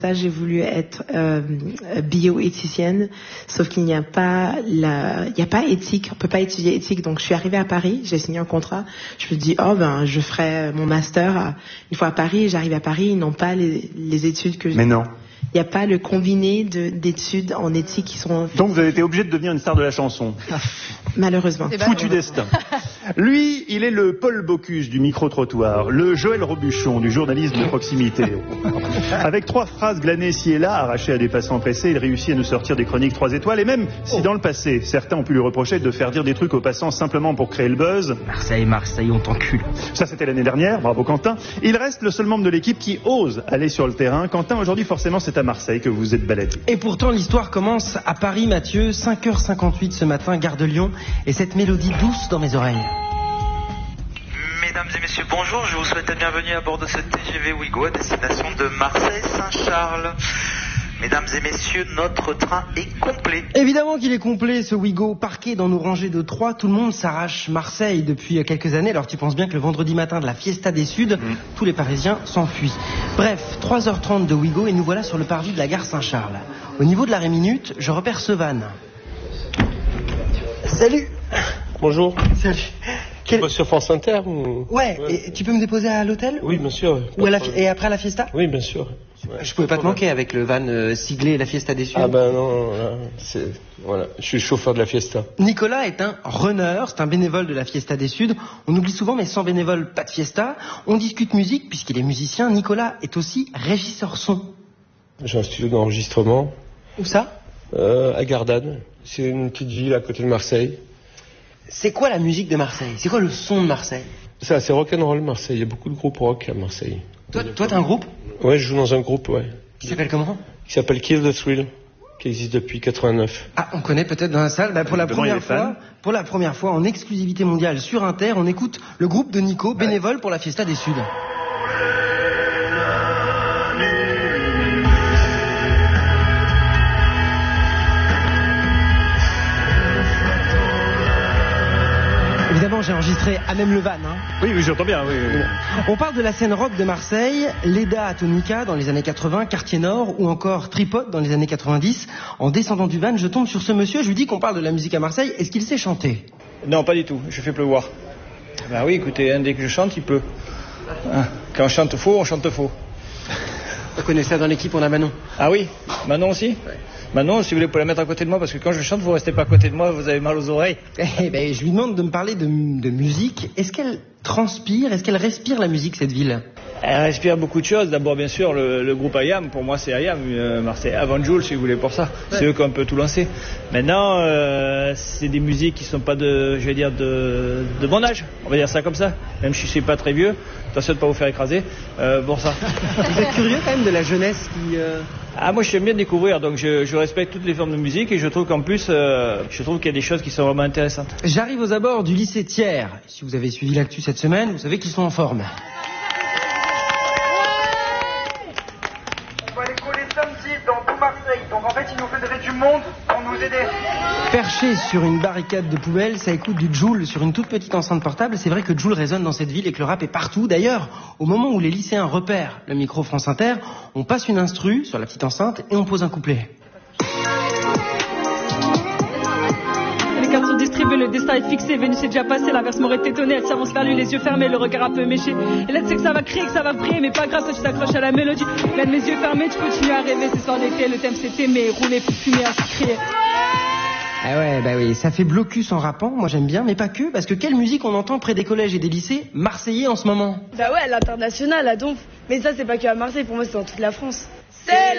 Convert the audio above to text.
Ça, j'ai voulu être bioéthicienne, sauf qu'il n'y a pas éthique, on peut pas étudier éthique. Donc je suis arrivée à Paris, j'ai signé un contrat. Je me dis je ferai mon master une fois à Paris. J'arrive à Paris, ils n'ont pas les études que j'ai. Mais non. Il n'y a pas le combiné d'études en éthique qui sont... Donc vous avez été obligé de devenir une star de la chanson. Malheureusement. Foutu destin. Lui, il est le Paul Bocuse du micro-trottoir, le Joël Robuchon du journalisme de proximité. Avec 3 phrases glanées ci et là, arrachées à des passants pressés, il réussit à nous sortir des chroniques 3 étoiles. Et même si dans le passé, certains ont pu lui reprocher de faire dire des trucs aux passants simplement pour créer le buzz. Marseille, on t'encule. Ça, c'était l'année dernière. Bravo Quentin. Il reste le seul membre de l'équipe qui ose aller sur le terrain. Quentin, aujourd'hui, forcément, c'est à Marseille que vous vous êtes baladé. Et pourtant, l'histoire commence à Paris, Mathieu, 5h58 ce matin, gare de Lyon, et cette mélodie douce dans mes oreilles. Mesdames et messieurs, bonjour, je vous souhaite la bienvenue à bord de ce TGV Ouigo à destination de Marseille-Saint-Charles. Mesdames et messieurs, notre train est complet. Évidemment qu'il est complet, ce Ouigo, parqué dans nos rangées de 3. Tout le monde s'arrache Marseille depuis quelques années. Alors tu penses bien que le vendredi matin de la Fiesta des Suds, tous les Parisiens s'enfuient. Bref, 3h30 de Ouigo et nous voilà sur le parvis de la gare Saint-Charles. Au niveau de l'arrêt minute, je repère Sevane. Salut. Bonjour. Salut. Tu bosses sur France Inter ou... Ouais, et tu peux me déposer à l'hôtel? Oui, bien sûr. Ou et après à la Fiesta? Oui, bien sûr. Ouais, je pouvais pas te manquer avec le van siglé La Fiesta des Suds. Ah ben non, voilà, je suis chauffeur de la Fiesta. Nicolas est un runner, c'est un bénévole de la Fiesta des Suds. On oublie souvent, mais sans bénévole, pas de fiesta. On discute musique, puisqu'il est musicien. Nicolas est aussi régisseur son. J'ai un studio d'enregistrement. Où ça? À Gardanne. C'est une petite ville à côté de Marseille. C'est quoi la musique de Marseille? C'est quoi le son de Marseille? Ça, c'est rock'n'roll Marseille. Il y a beaucoup de groupes rock à Marseille. Toi, t'as un groupe? Ouais, je joue dans un groupe, ouais. Qui s'appelle comment? Qui s'appelle Kill the Thrill, qui existe depuis 89. Ah, on connaît peut-être dans la salle. Pour la première fois, en exclusivité mondiale sur Inter, on écoute le groupe de Nico, bénévole pour la Fiesta des Suds. Évidemment, j'ai enregistré à même le van. Oui, j'entends bien. Oui. On parle de la scène rock de Marseille, Leda à Tonica dans les années 80, Quartier Nord ou encore Tripod dans les années 90. En descendant du van, je tombe sur ce monsieur, je lui dis qu'on parle de la musique à Marseille. Est-ce qu'il sait chanter? Non, pas du tout. Je fais pleuvoir. Bah oui, écoutez, dès que je chante, il pleut. Quand on chante faux, on chante faux. Vous connaissez ça dans l'équipe, on a Manon. Ah oui? Manon aussi? Ouais. Manon, si vous voulez, vous pouvez la mettre à côté de moi, parce que quand je chante, vous restez pas à côté de moi, vous avez mal aux oreilles. Eh ben, je lui demande de me parler de musique. Est-ce qu'elle transpire, est-ce qu'elle respire la musique, cette ville? Elle respire beaucoup de choses. D'abord, bien sûr, le groupe IAM, pour moi, c'est IAM, Marseille. Avant Jules, si vous voulez, pour ça. Ouais. C'est eux qui ont un peu tout lancé. Maintenant, c'est des musiques qui sont pas de mon âge. On va dire ça comme ça. Même si je suis pas très vieux. Attention de pas vous faire écraser. Pour ça. Vous êtes curieux quand même de la jeunesse qui... Ah, moi, j'aime bien découvrir. Donc, je respecte toutes les formes de musique et je trouve qu'en plus, je trouve qu'il y a des choses qui sont vraiment intéressantes. J'arrive aux abords du lycée Thiers. Si vous avez suivi l'actu cette semaine, vous savez qu'ils sont en forme. On va les coller samedi dans tout Marseille. Donc en fait, il nous faudrait du monde pour nous aider. Perché sur une barricade de poubelle, ça écoute du Jul sur une toute petite enceinte portable. C'est vrai que Jul résonne dans cette ville et que le rap est partout. D'ailleurs, au moment où les lycéens repèrent le micro France Inter, on passe une instru sur la petite enceinte et on pose un couplet. Les cartes sont distribuées, le destin est fixé. Vénus est déjà passée, l'inverse m'aurait étonné. Elle s'avance vers lui, les yeux fermés, le regard un peu méché. Et là, tu sais que ça va crier, que ça va briller, mais pas grave, toi tu t'accroches à la mélodie. Là, mes yeux fermés, tu continues à rêver. C'est soir d'été, le thème c'est aimer, rouler, fumer, à se crier. Ah ouais, bah oui, ça fait blocus en rappant, moi j'aime bien, mais pas que, parce que quelle musique on entend près des collèges et des lycées marseillais en ce moment? Bah ouais, l'international à Donf. Mais ça c'est pas que à Marseille, pour moi c'est dans toute la France. C'est